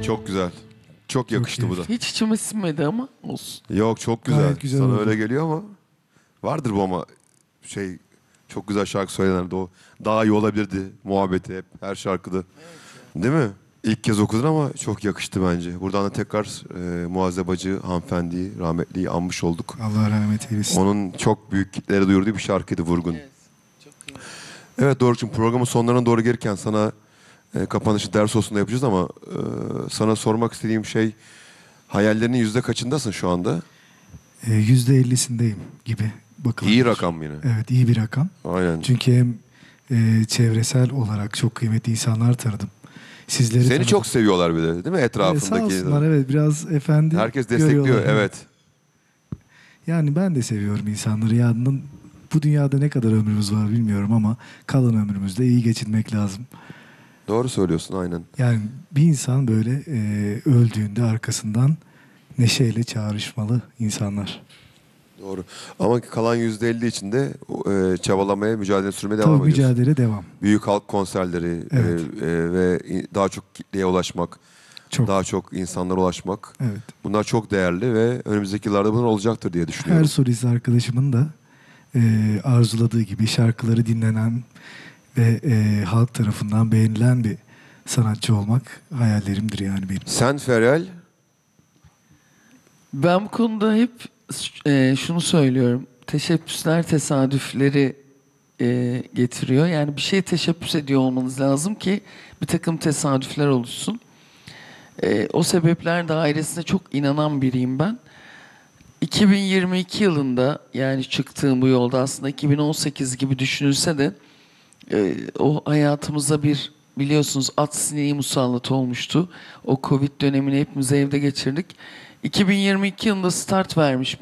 Çok güzel. Çok yakıştı bu da. Hiç içime sinmedi ama olsun. Yok çok güzel. Gayet güzel Sana oldu. öyle geliyor ama vardır bu ama çok güzel şarkı söylenirdi o. Daha iyi olabilirdi muhabbeti hep her şarkıda. Değil mi? İlk kez okudun ama çok yakıştı bence. Buradan da tekrar Muazzez Bacı hanımefendiyi, rahmetliyi anmış olduk. Allah rahmet eylesin. Onun çok büyük kitlere duyurduğu bir şarkıydı Vurgun. Evet. Çok iyi. Evet Doruk'cum, programın sonlarına doğru gelirken sana kapanışı ders olsun da yapacağız ama sana sormak istediğim şey, hayallerinin yüzde kaçındasın şu anda? %50'sindeyim gibi bakılabilir. İyi rakam yine. Evet, iyi bir rakam. Aynen. Çünkü hem çevresel olarak çok kıymetli insanlar tanıdım. Sizleri Seni tanıdım. çok seviyorlar bir de değil mi Sağ etrafındaki? olsunlar, evet, biraz efendi Herkes destekliyor, görüyorlar. evet. Yani ben de seviyorum insanları. Yani bu dünyada ne kadar ömrümüz var bilmiyorum ama kalan ömrümüzde iyi geçirmek lazım. Doğru söylüyorsun, aynen. Yani bir insan böyle öldüğünde arkasından neşeyle çağrışmalı insanlar. Doğru. Ama kalan %50 içinde çabalamaya, mücadele sürmeye Tabii devam ediyorsun. mücadele devam. Büyük halk konserleri Evet. Ve daha çok kitleye ulaşmak, Çok. daha çok insanlara ulaşmak. Evet. Bunlar çok değerli ve önümüzdeki yıllarda bunlar olacaktır diye Her düşünüyorum. solist arkadaşımın da arzuladığı gibi şarkıları dinlenen ve halk tarafından beğenilen bir sanatçı olmak hayallerimdir yani benim. Sen Feryal, Ben bu konuda hep şunu söylüyorum. Teşebbüsler tesadüfleri getiriyor. Yani bir şeye teşebbüs ediyor olmanız lazım ki bir takım tesadüfler oluşsun. O sebepler dairesine çok inanan biriyim ben. 2022 yılında, yani çıktığım bu yolda, aslında 2018 gibi düşünülse de o hayatımıza bir, biliyorsunuz, at sineği musallat olmuştu. O Covid dönemini hepimiz evde geçirdik. 2022 yılında start vermiş